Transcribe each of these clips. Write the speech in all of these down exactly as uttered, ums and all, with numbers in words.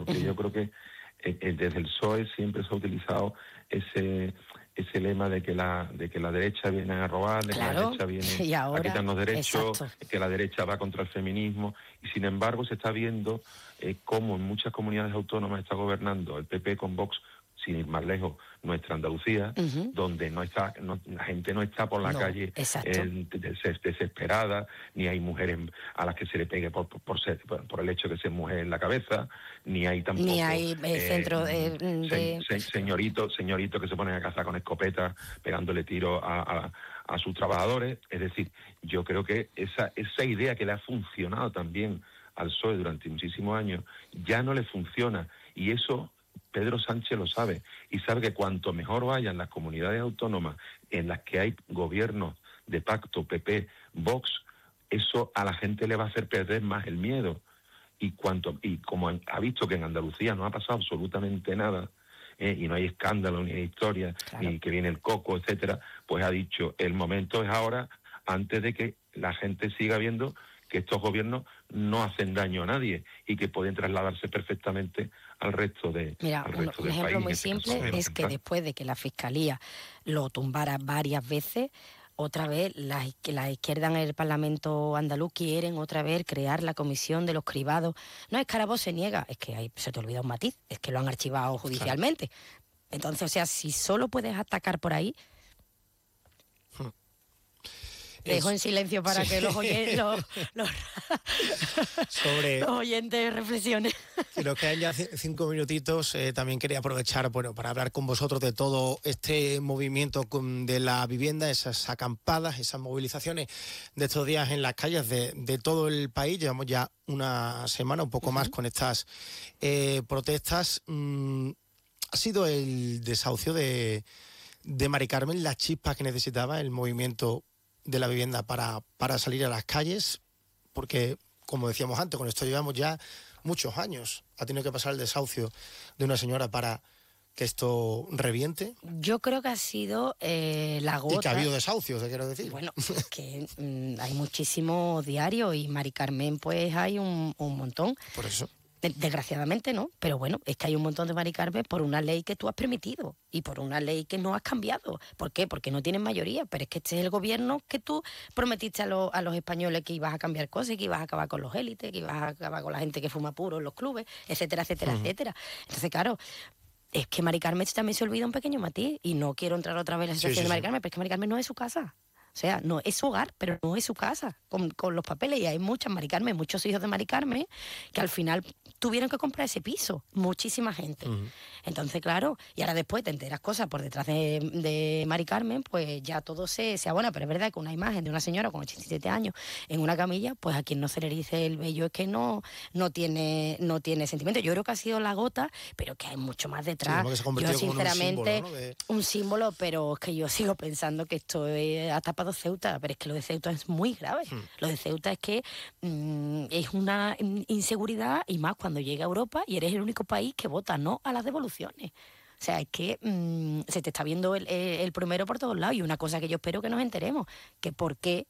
porque uh-huh. yo creo que eh, eh, desde el P S O E siempre se ha utilizado ese ese lema de que la de que la derecha viene a robar, de claro, que la derecha viene ahora, a quitarnos derechos, exacto. que la derecha va contra el feminismo, y sin embargo se está viendo eh, cómo en muchas comunidades autónomas está gobernando el P P con Vox, sin ir más lejos, nuestra Andalucía, uh-huh. donde no está, no, la gente no está por la no, calle eh, des, desesperada, ni hay mujeres a las que se le pegue por, por, por, ser, por, por el hecho de ser mujer en la cabeza, ni hay tampoco... Ni hay eh, centro eh, de... se, se, señoritos señorito que se ponen a cazar con escopeta, pegándole tiro a, a, a sus trabajadores. Es decir, yo creo que esa, esa idea que le ha funcionado también al P S O E durante muchísimos años, ya no le funciona, y eso... Pedro Sánchez lo sabe, y sabe que cuanto mejor vayan las comunidades autónomas en las que hay gobiernos de pacto P P, Vox, eso a la gente le va a hacer perder más el miedo. Y cuanto y como ha visto que en Andalucía no ha pasado absolutamente nada, eh, y no hay escándalo, ni hay historia, claro. ni que viene el coco, etcétera, pues ha dicho, el momento es ahora, antes de que la gente siga viendo que estos gobiernos no hacen daño a nadie y que pueden trasladarse perfectamente al resto de Mira, al un, resto un del ejemplo país, muy este simple caso, es que después de que la Fiscalía lo tumbara varias veces, otra vez la, que la izquierda en el Parlamento andaluz quieren otra vez crear la comisión de los cribados. No es que Carabobo se niega, es que hay, se te olvida un matiz, es que lo han archivado judicialmente. Claro. Entonces, o sea, si solo puedes atacar por ahí... Hmm. Te dejo en silencio para sí. que los, oyen, los, los, Sobre, los oyentes reflexionen. Si nos quedan ya cinco minutitos, eh, también quería aprovechar bueno, para hablar con vosotros de todo este movimiento de la vivienda, esas acampadas, esas movilizaciones de estos días en las calles de, de todo el país. Llevamos ya una semana, un poco uh-huh. más con estas eh, protestas. Mm, ha sido el desahucio de, de Mari Carmen la chispa que necesitaba el movimiento de la vivienda para, para salir a las calles, porque, como decíamos antes, con esto llevamos ya muchos años. Ha tenido que pasar el desahucio de una señora para que esto reviente. Yo creo que ha sido eh, la gota... Y que ha habido desahucios, quiero decir. Bueno, es que mmm, hay muchísimos diarios y Mari Carmen pues hay un, un montón. Por eso. Desgraciadamente no, pero bueno, es que hay un montón de Mari Carmen por una ley que tú has permitido y por una ley que no has cambiado. ¿Por qué? Porque no tienen mayoría, pero es que este es el gobierno que tú prometiste a, lo, a los españoles que ibas a cambiar cosas, que ibas a acabar con los élites, que ibas a acabar con la gente que fuma puro en los clubes, etcétera, etcétera, uh-huh. etcétera. Entonces, claro, es que Mari Carmen también se olvida un pequeño matiz y no quiero entrar otra vez en la situación sí, sí, de Mari Carmen, sí. pero es que Mari Carmen no es su casa. O sea, no es su hogar, pero no es su casa, con, con los papeles. Y hay muchas Mari Carmen, muchos hijos de Mari Carmen, que al final tuvieron que comprar ese piso. Muchísima gente. Uh-huh. Entonces, claro, y ahora después te enteras cosas por detrás de, de Mari Carmen, pues ya todo se, se abona. Pero es verdad que una imagen de una señora con ochenta y siete años en una camilla, pues a quien no se le dice el vello es que no, no, tiene, no tiene sentimiento. Yo creo que ha sido la gota, pero que hay mucho más detrás. Sí, yo, sinceramente, un símbolo, ¿no? De... un símbolo, pero es que yo sigo pensando que esto es hasta para Ceuta, pero es que lo de Ceuta es muy grave. Hmm. Lo de Ceuta es que mmm, es una inseguridad, y más cuando llega a Europa y eres el único país que vota no a las devoluciones. O sea, es que mmm, se te está viendo el, el primero por todos lados, y una cosa que yo espero que nos enteremos, que por qué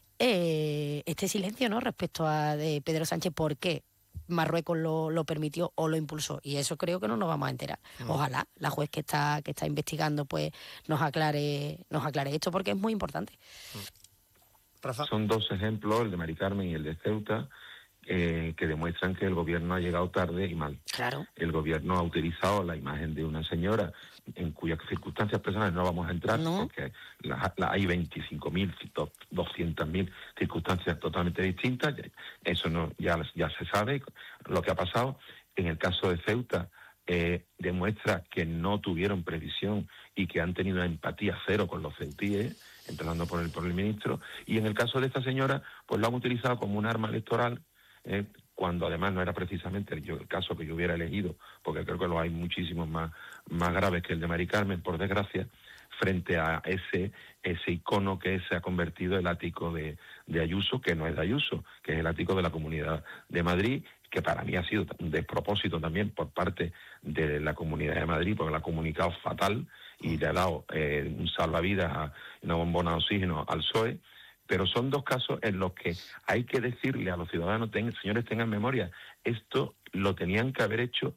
eh, este silencio, ¿no?, respecto a de Pedro Sánchez, por qué Marruecos lo, lo permitió o lo impulsó, y eso creo que no nos vamos a enterar. Mm. Ojalá la juez que está que está investigando pues nos aclare nos aclare esto, porque es muy importante. Mm. Rafa. Son dos ejemplos, el de Mari Carmen y el de Ceuta, eh, que demuestran que el gobierno ha llegado tarde y mal. Claro. El gobierno ha utilizado la imagen de una señora en cuyas circunstancias personales no vamos a entrar, no. porque la, la, hay veinticinco mil, doscientas mil circunstancias totalmente distintas. Eso no ya, ya se sabe lo que ha pasado. En el caso de Ceuta, eh, demuestra que no tuvieron previsión y que han tenido una empatía cero con los ceutíes, empezando por el, por el ministro. Y en el caso de esta señora, pues lo han utilizado como un arma electoral, eh, cuando además no era precisamente el, el caso que yo hubiera elegido, porque creo que lo hay muchísimos más, más graves que el de Mari Carmen, por desgracia, frente a ese ese icono que se ha convertido el ático de, de Ayuso, que no es de Ayuso, que es el ático de la Comunidad de Madrid, que para mí ha sido un despropósito también por parte de la Comunidad de Madrid, porque la ha comunicado fatal y le ha dado eh, un salvavidas, a, una bombona de oxígeno al P S O E. Pero son dos casos en los que hay que decirle a los ciudadanos, ten, señores, tengan memoria, esto lo tenían que haber hecho